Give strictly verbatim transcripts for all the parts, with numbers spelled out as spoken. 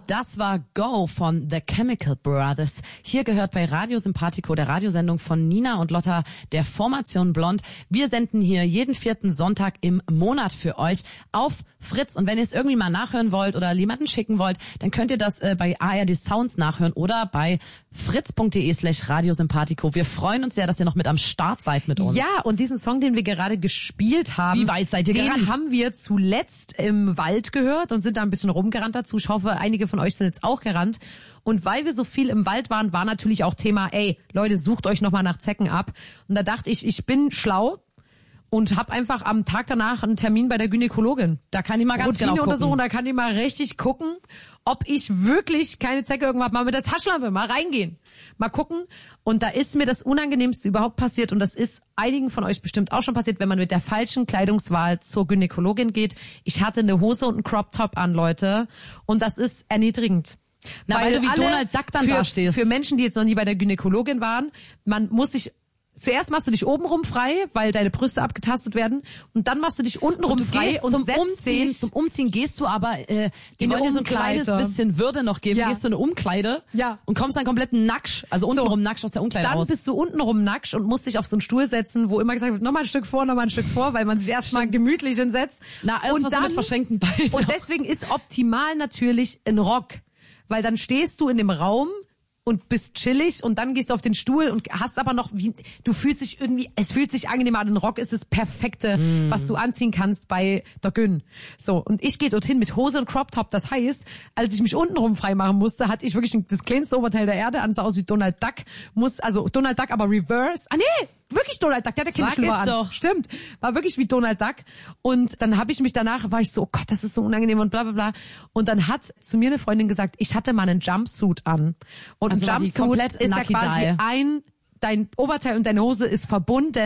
Das war Go von The Chemical Brothers. Hier gehört bei Radio Sympathico, der Radiosendung von Nina und Lotta, der Formation Blond. Wir senden hier jeden vierten Sonntag im Monat für euch auf Fritz. Und wenn ihr es irgendwie mal nachhören wollt oder jemanden schicken wollt, dann könnt ihr das äh, bei A R D Sounds nachhören oder bei fritz.de slash radiosympathico. Wir freuen uns sehr, dass ihr noch mit am Start seid mit uns. Ja, und diesen Song, den wir gerade gespielt haben, wie weit seid ihr den gerannt? haben wir zuletzt im Wald gehört und sind da ein bisschen rumgerannt dazu. Ich hoffe, einige von euch sind jetzt auch gerannt. Und weil wir so viel im Wald waren, war natürlich auch Thema, ey, Leute, sucht euch nochmal nach Zecken ab. Und da dachte ich, ich bin schlau und habe einfach am Tag danach einen Termin bei der Gynäkologin. Da kann die mal ganz Routine genau gucken. untersuchen, da kann die mal richtig gucken, ob ich wirklich keine Zecke irgendwann hab. Mal mit der Taschenlampe mal reingehen. Mal gucken. Und da ist mir das Unangenehmste überhaupt passiert. Und das ist einigen von euch bestimmt auch schon passiert, wenn man mit der falschen Kleidungswahl zur Gynäkologin geht. Ich hatte eine Hose und einen Crop-Top an, Leute. Und das ist erniedrigend. Na, weil, weil du wie alle, Donald Duck dann für, da stehst. Für Menschen, die jetzt noch nie bei der Gynäkologin waren, man muss sich... Zuerst machst du dich obenrum frei, weil deine Brüste abgetastet werden, und dann machst du dich untenrum frei und zum setzt Umziehen. dich. Zum Umziehen gehst du aber, äh, die In wollen eine dir so ein kleines Umkleide. bisschen Würde noch geben. Ja. Gehst du in eine Umkleide Ja. und kommst dann komplett nackt, also untenrum nackt aus der Umkleide Dann raus. bist du untenrum nackt und musst dich auf so einen Stuhl setzen, wo immer gesagt wird, nochmal ein Stück vor, nochmal ein Stück vor, weil man sich erstmal gemütlich hinsetzt. Na, alles, und was dann, du mit verschränkten Beinen. Und deswegen ist optimal natürlich ein Rock, weil dann stehst du in dem Raum und bist chillig und dann gehst du auf den Stuhl und hast aber noch, wie, du fühlst dich irgendwie, es fühlt sich angenehm an. Ein Rock ist das Perfekte, mm. was du anziehen kannst bei der Gyn. So, und ich gehe dorthin mit Hose und Crop Top. Das heißt, als ich mich untenrum freimachen musste, hatte ich wirklich das kleinste Oberteil der Erde an, sah aus wie Donald Duck. Muss, also Donald Duck, aber reverse. Ah nee! Wirklich Donald Duck, der hat ja keine Schnur an. Doch. Stimmt, war wirklich wie Donald Duck. Und dann habe ich mich danach, war ich so, oh Gott, das ist so unangenehm und bla bla bla. Und dann hat zu mir eine Freundin gesagt, ich hatte mal einen Jumpsuit an. Und also ein Jumpsuit ist ja quasi ein, dein Oberteil und deine Hose ist verbunden.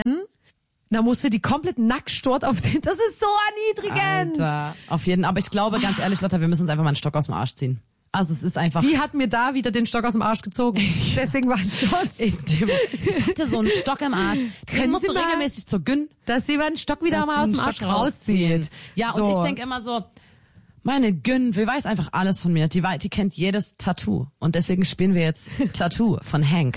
Da musste die komplett nackt dort auf den, das ist so erniedrigend. Alter, auf jeden Fall. Aber ich glaube, ganz ehrlich, Lotta, wir müssen uns einfach mal einen Stock aus dem Arsch ziehen. Also es ist einfach... Die hat mir da wieder den Stock aus dem Arsch gezogen. Deswegen war ich stolz. Ich hatte so einen Stock im Arsch. Den musst du regelmäßig zur Gyn. Dass sie mal einen Stock wieder mal aus dem Arsch rauszieht. Ja, so. Und ich denke immer so, meine Gyn, wir weiß einfach alles von mir. Die, die kennt jedes Tattoo. Und deswegen spielen wir jetzt Tattoo von Hank.